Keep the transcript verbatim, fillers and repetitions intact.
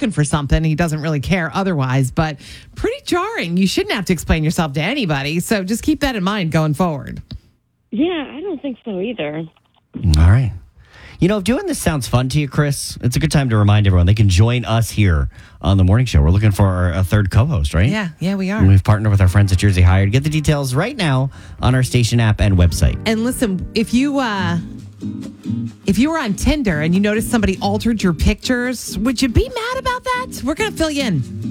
looking for something. He doesn't really care otherwise, but pretty jarring. You shouldn't have to explain yourself to anybody. So just keep that in mind going forward. Yeah, I don't think so either. All right. You know, if doing this sounds fun to you, Chris, it's a good time to remind everyone they can join us here on the morning show. We're looking for our, a third co-host, right? Yeah, yeah, we are. And we've partnered with our friends at Jersey Hired. Get the details right now on our station app and website. And listen, if you uh, if you were on Tinder and you noticed somebody altered your pictures, would you be mad about that? We're going to fill you in.